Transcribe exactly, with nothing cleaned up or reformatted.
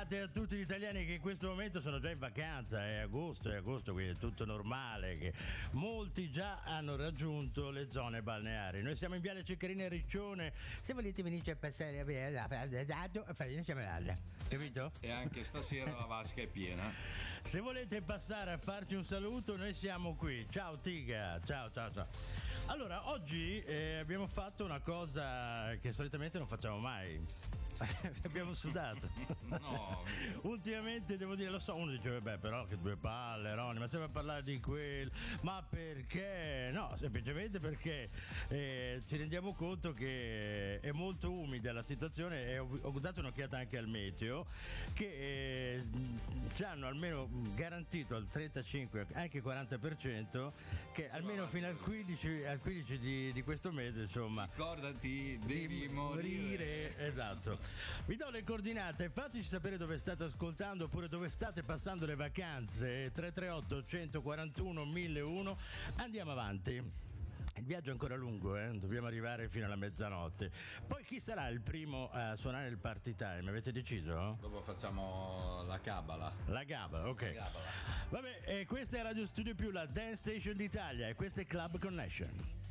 bentrovati a tutti gli italiani che in questo momento sono già in vacanza, è agosto, è agosto, quindi è tutto normale, che molti già hanno raggiunto le zone balneari. Noi siamo in Viale Ceccarina e Riccione, se volete venire a passare a vedere, capito? E anche stasera la vasca è piena. Se volete passare a farci un saluto, noi siamo qui. Ciao Tiga, ciao ciao ciao. Allora, oggi eh, abbiamo fatto una cosa che solitamente non facciamo mai. Abbiamo sudato. No. Ultimamente devo dire, lo so, uno dice beh però che due palle Ronny, ma sempre a parlare di quel, ma perché? No, semplicemente perché eh, ci rendiamo conto che è molto umida la situazione e ho, ho dato un'occhiata anche al meteo che eh, ci hanno almeno garantito al trentacinque anche quaranta per cento che almeno fino al quindici, al quindici di, di questo mese, insomma, ricordati, devi morire. morire. Esatto. Vi do le coordinate, fateci sapere dove state ascoltando oppure dove state passando le vacanze. Tre tre otto centoquarantuno milleuno. Andiamo avanti. Il viaggio è ancora lungo, eh? Dobbiamo arrivare fino alla mezzanotte. Poi chi sarà il primo a suonare il party time? Avete deciso? Dopo facciamo la cabala. La cabala, ok. La cabala. Vabbè, eh, questa è Radio Studio Più, la Dance Station d'Italia, e questa è Club Connection.